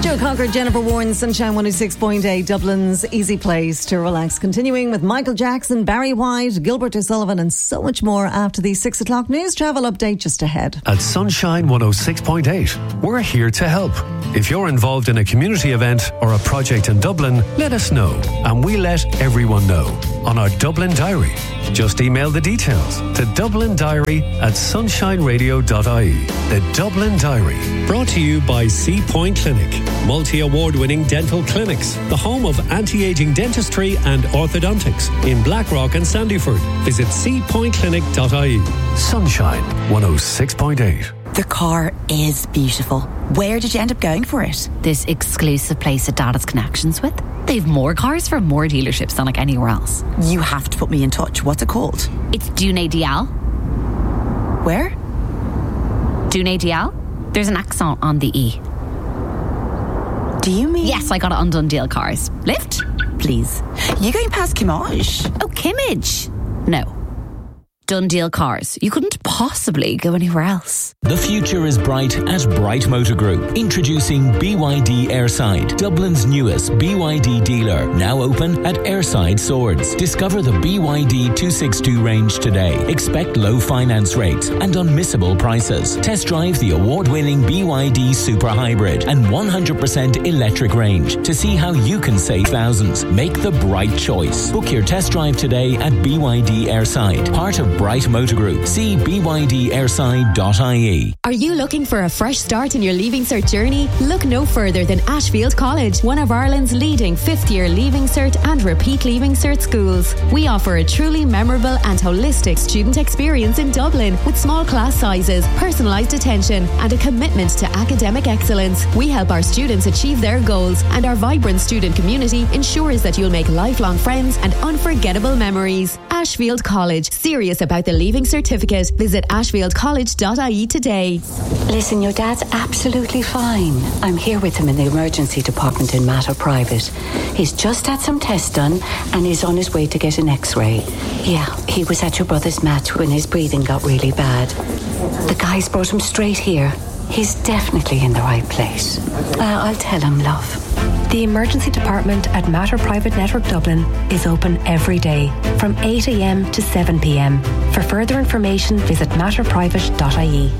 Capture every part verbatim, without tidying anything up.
Joe Cocker, Jennifer Warren, Sunshine one oh six point eight, Dublin's easy place to relax. Continuing with Michael Jackson, Barry White, Gilbert O'Sullivan and so much more after the six o'clock news travel update just ahead. At Sunshine one oh six point eight, we're here to help. If you're involved in a community event or a project in Dublin, let us know and we let everyone know on our Dublin Diary. Just email the details to dublin diary at sunshine radio dot I E. The Dublin Diary, brought to you by Sea Point Clinic, multi-award-winning dental clinics, the home of anti-aging dentistry and orthodontics in Blackrock and Sandyford. Visit sea point clinic dot I E. Sunshine one oh six point eight. The car is beautiful. Where did you end up going for it? This exclusive place that Dad has connections with. They've more cars from more dealerships than like anywhere else. You have to put me in touch. What's it called? It's Dune Dial. Where? Dune Dial. There's an accent on the E. Do you mean? Yes, I got it on Dundeel Cars. Lift? Please. You going past Kimmage? Oh, Kimmage? No. Dundeel Cars. You couldn't possibly go anywhere else. The future is bright at Bright Motor Group. Introducing B Y D Airside, Dublin's newest B Y D dealer. Now open at Airside Swords. Discover the B Y D two sixty-two range today. Expect low finance rates and unmissable prices. Test drive the award-winning B Y D Super Hybrid and one hundred percent electric range to see how you can save thousands. Make the bright choice. Book your test drive today at B Y D Airside, part of Bright Motor Group. See b y d airside dot I E. Are you looking for a fresh start in your Leaving Cert journey? Look no further than Ashfield College, one of Ireland's leading fifth-year Leaving Cert and repeat Leaving Cert schools. We offer a truly memorable and holistic student experience in Dublin with small class sizes, personalised attention and a commitment to academic excellence. We help our students achieve their goals and our vibrant student community ensures that you'll make lifelong friends and unforgettable memories. Ashfield College, serious about the Leaving Certificate. Visit ashfield college dot I E today. Listen, your dad's absolutely fine. I'm here with him in the emergency department in Mater Private. He's just had some tests done and he's on his way to get an x-ray. Yeah, he was at your brother's match when his breathing got really bad. The guys brought him straight here. He's definitely in the right place. Uh, I'll tell him, love. The emergency department at Mater Private Network Dublin is open every day from eight a m to seven p m. For further information, visit mater private dot I E.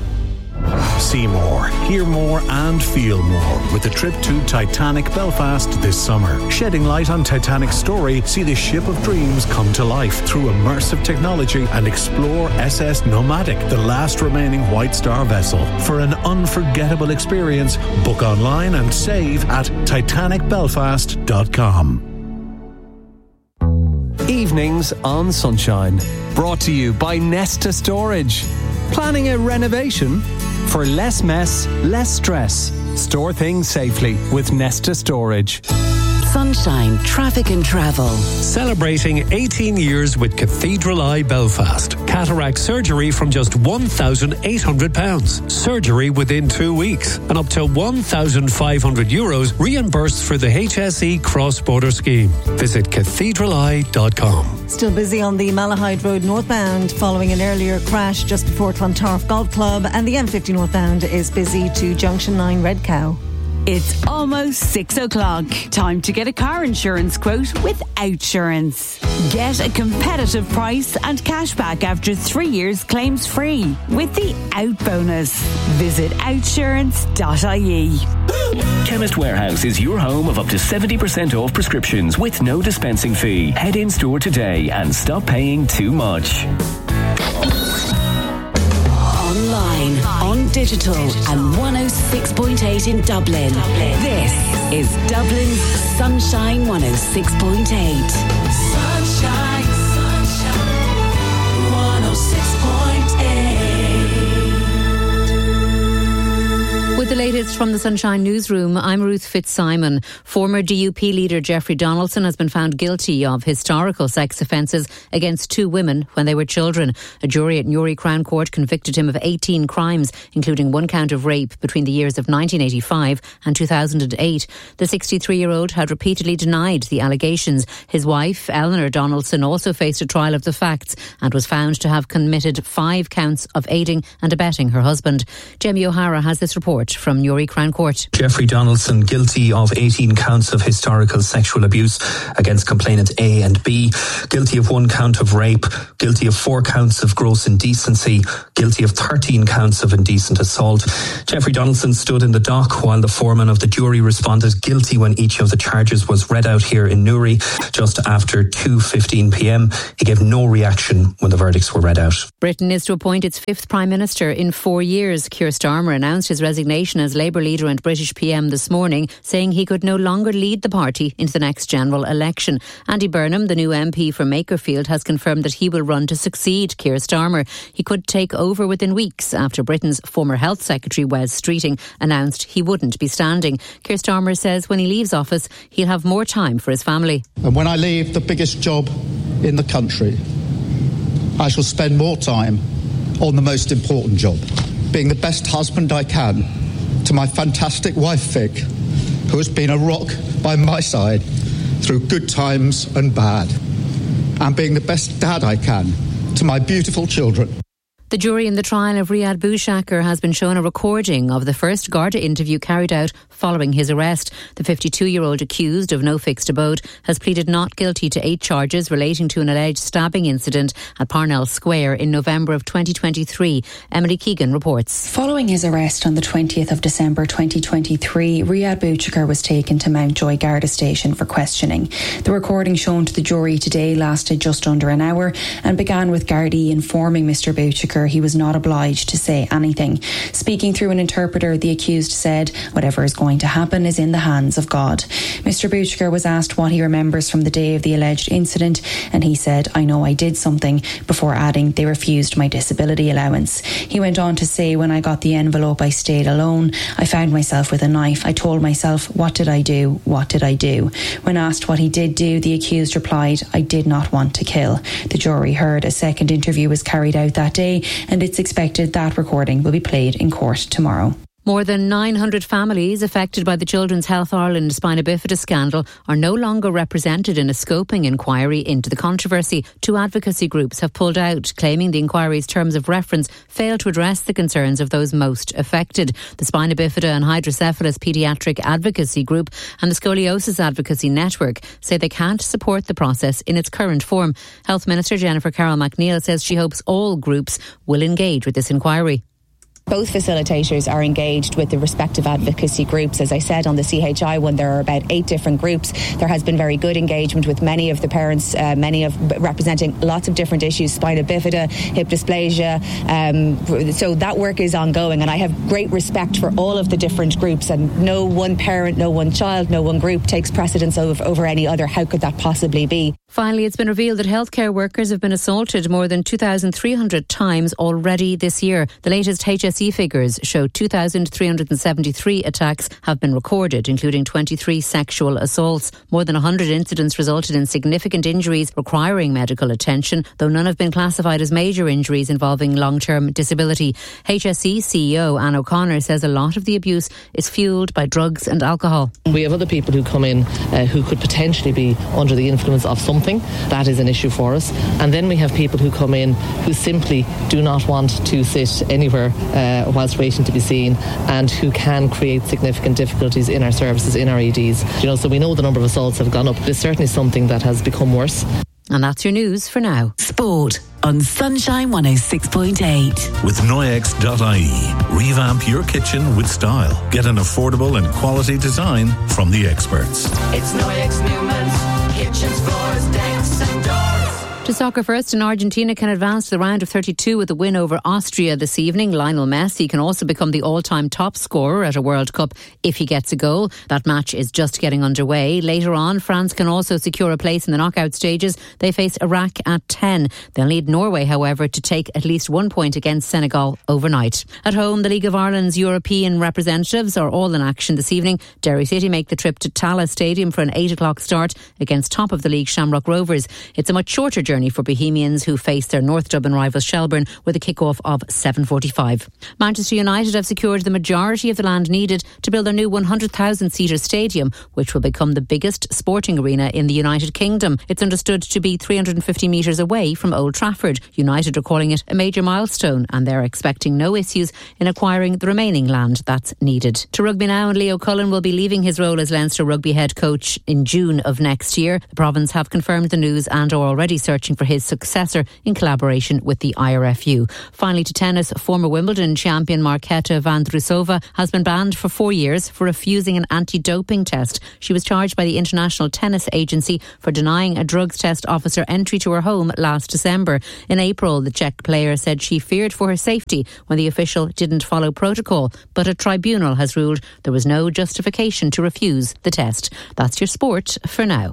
See more, hear more and feel more with the trip to Titanic Belfast this summer. Shedding light on Titanic's story, see the ship of dreams come to life through immersive technology and explore S S Nomadic, the last remaining White Star vessel. For an unforgettable experience, book online and save at titanic belfast dot com. Evenings on Sunshine, brought to you by Nesta Storage. Planning a renovation? For less mess, less stress. Store things safely with Nesta Storage. Sunshine, traffic and travel. Celebrating eighteen years with Cathedral Eye Belfast. Cataract surgery from just one thousand eight hundred pounds. Surgery within two weeks. And up to one thousand five hundred euros reimbursed for the H S E cross-border scheme. Visit cathedral eye dot com. Still busy on the Malahide Road northbound following an earlier crash just before Clontarf Golf Club, and the M fifty northbound is busy to Junction nine Red Cow. It's almost six o'clock. Time to get a car insurance quote with Outsurance. Get a competitive price and cashback after three years claims free with the Out bonus. Visit outsurance dot I E. Chemist Warehouse is your home of up to seventy percent off prescriptions with no dispensing fee. Head in store today and stop paying too much. Online, on digital, and one oh six point eight in Dublin. This is Dublin's Sunshine one oh six point eight. Sunshine, sunshine, one oh six point eight. With the latest from the Sunshine Newsroom, I'm Ruth Fitzsimon. Former D U P leader Jeffrey Donaldson has been found guilty of historical sex offences against two women when they were children. A jury at Newry Crown Court convicted him of eighteen crimes, including one count of rape between the years of nineteen eighty-five and two thousand eight. The sixty-three-year-old had repeatedly denied the allegations. His wife, Eleanor Donaldson, also faced a trial of the facts and was found to have committed five counts of aiding and abetting her husband. Jamie O'Hara has this report from Newry Crown Court. Jeffrey Donaldson guilty of eighteen counts of historical sexual abuse against complainant A and B, guilty of one count of rape, guilty of four counts of gross indecency, guilty of thirteen counts of indecent assault. Jeffrey Donaldson stood in the dock while the foreman of the jury responded guilty when each of the charges was read out here in Newry just after two fifteen p m. He gave no reaction when the verdicts were read out. Britain is to appoint its fifth Prime Minister in four years. Keir Starmer announced his resignation as Labour leader and British P M this morning, saying he could no longer lead the party into the next general election. Andy Burnham, the new M P from Makerfield, has confirmed that he will run to succeed Keir Starmer. He could take over within weeks after Britain's former Health Secretary Wes Streeting announced he wouldn't be standing. Keir Starmer says when he leaves office, he'll have more time for his family. And when I leave the biggest job in the country, I shall spend more time on the most important job, being the best husband I can to my fantastic wife Vic, who has been a rock by my side through good times and bad, and being the best dad I can to my beautiful children. The jury in the trial of Riyad Boushakar has been shown a recording of the first Garda interview carried out following his arrest. The fifty-two-year-old accused of no fixed abode has pleaded not guilty to eight charges relating to an alleged stabbing incident at Parnell Square in November of twenty twenty-three. Emily Keegan reports. Following his arrest on the twentieth of December twenty twenty-three, Riyad Boushakar was taken to Mountjoy Garda Station for questioning. The recording shown to the jury today lasted just under an hour and began with Gardaí informing Mr Boushakar he was not obliged to say anything. Speaking through an interpreter, the accused said, "Whatever is going to happen is in the hands of God." Mister Boushakar was asked what he remembers from the day of the alleged incident, and he said, "I know I did something," before adding, "They refused my disability allowance." He went on to say, "When I got the envelope, I stayed alone. I found myself with a knife. I told myself, what did I do? What did I do?" When asked what he did do, the accused replied, "I did not want to kill." The jury heard a second interview was carried out that day, and it's expected that recording will be played in court tomorrow. More than nine hundred families affected by the Children's Health Ireland spina bifida scandal are no longer represented in a scoping inquiry into the controversy. Two advocacy groups have pulled out, claiming the inquiry's terms of reference fail to address the concerns of those most affected. The Spina Bifida and Hydrocephalus Paediatric Advocacy Group and the Scoliosis Advocacy Network say they can't support the process in its current form. Health Minister Jennifer Carroll MacNeill says she hopes all groups will engage with this inquiry. Both facilitators are engaged with the respective advocacy groups. As I said, on the C H I one, there are about eight different groups. There has been very good engagement with many of the parents, uh, many of representing lots of different issues, spina bifida, hip dysplasia. Um, so that work is ongoing, and I have great respect for all of the different groups, and no one parent, no one child, no one group takes precedence over, over any other. How could that possibly be? Finally, it's been revealed that healthcare workers have been assaulted more than two thousand three hundred times already this year. The latest H S E figures show two thousand three hundred seventy-three attacks have been recorded, including twenty-three sexual assaults. More than one hundred incidents resulted in significant injuries requiring medical attention, though none have been classified as major injuries involving long-term disability. H S E C E O Anne O'Connor says a lot of the abuse is fuelled by drugs and alcohol. We have other people who come in uh, who could potentially be under the influence of something. That is an issue for us. And then we have people who come in who simply do not want to sit anywhere uh, whilst waiting to be seen, and who can create significant difficulties in our services, in our E Ds. You know, so we know the number of assaults have gone up. It's certainly something that has become worse. And that's your news for now. Sport on Sunshine one oh six point eight. With Noyex dot I E, revamp your kitchen with style. Get an affordable and quality design from the experts. It's Noyex Newman's kitchens, floors, decks and doors. To soccer first, and Argentina can advance to the round of thirty-two with a win over Austria this evening. Lionel Messi can also become the all-time top scorer at a World Cup if he gets a goal. That match is just getting underway. Later on, France can also secure a place in the knockout stages. They face Iraq at ten. They'll need Norway, however, to take at least one point against Senegal overnight. At home, the League of Ireland's European representatives are all in action this evening. Derry City make the trip to Tallaght Stadium for an eight o'clock start against top of the league Shamrock Rovers. It's a much shorter journey journey for Bohemians, who face their North Dublin rivals Shelbourne with a kick-off of seven forty-five. Manchester United have secured the majority of the land needed to build their new one hundred thousand seater stadium, which will become the biggest sporting arena in the United Kingdom. It's understood to be three hundred fifty metres away from Old Trafford. United are calling it a major milestone, and they're expecting no issues in acquiring the remaining land that's needed. To rugby now, and Leo Cullen will be leaving his role as Leinster rugby head coach in June of next year. The province have confirmed the news and are already searching for his successor in collaboration with the I R F U. Finally to tennis, former Wimbledon champion Marketa Vandrousova has been banned for four years for refusing an anti-doping test. She was charged by the International Tennis Agency for denying a drugs test officer entry to her home last December. In April, the Czech player said she feared for her safety when the official didn't follow protocol, but a tribunal has ruled there was no justification to refuse the test. That's your sport for now.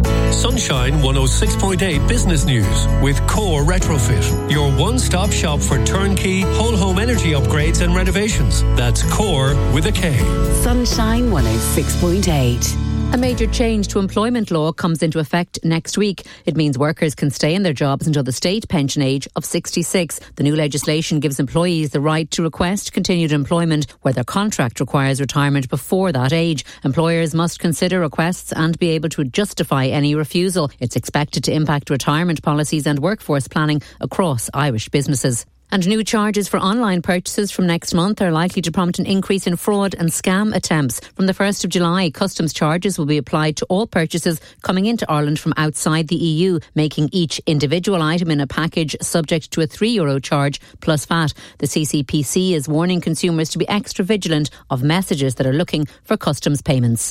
Sunshine one oh six point eight Business News with Core Retrofit, your one-stop shop for turnkey whole home energy upgrades and renovations. That's Core with a K. Sunshine one oh six point eight. A major change to employment law comes into effect next week. It means workers can stay in their jobs until the state pension age of sixty-six. The new legislation gives employees the right to request continued employment where their contract requires retirement before that age. Employers must consider requests and be able to justify any refusal. It's expected to impact retirement policies and workforce planning across Irish businesses. And new charges for online purchases from next month are likely to prompt an increase in fraud and scam attempts. From the first of July, customs charges will be applied to all purchases coming into Ireland from outside the E U, making each individual item in a package subject to a three euro charge plus V A T. The C C P C is warning consumers to be extra vigilant of messages that are looking for customs payments.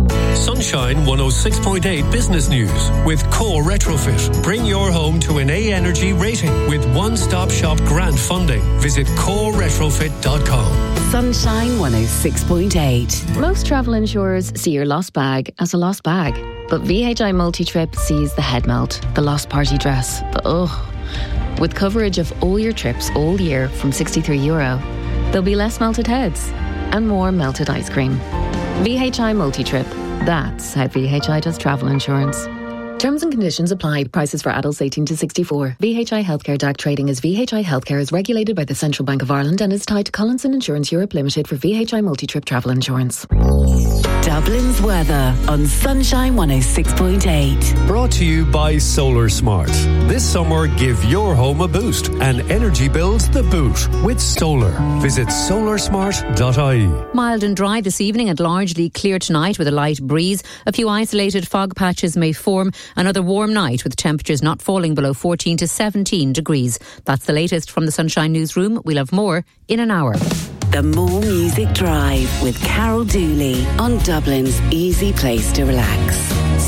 Sunshine one oh six point eight Business News with Core Retrofit. Bring your home to an A Energy rating with one-stop shop grant funding. Visit core retrofit dot com. Sunshine one oh six point eight. Most travel insurers see your lost bag as a lost bag, but V H I Multi-Trip sees the head melt, the lost party dress, the ugh. With coverage of all your trips all year from sixty-three euro, there'll be less melted heads and more melted ice cream. V H I Multi-Trip. That's how V H I does travel insurance. Terms and conditions apply. Prices for adults eighteen to sixty-four. V H I Healthcare D A C trading as V H I Healthcare is regulated by the Central Bank of Ireland and is tied to Collinson Insurance Europe Limited for V H I Multi-Trip travel insurance. Dublin's weather on Sunshine one oh six point eight. Brought to you by Solar Smart. This summer, give your home a boost and energy bills the boot with solar. Visit solar smart dot I E. Mild and dry this evening and largely clear tonight with a light breeze. A few isolated fog patches may form. Another warm night with temperatures not falling below fourteen to seventeen degrees. That's the latest from the Sunshine Newsroom. We'll have more in an hour. The More Music Drive with Carol Dooley on Dublin's easy place to relax.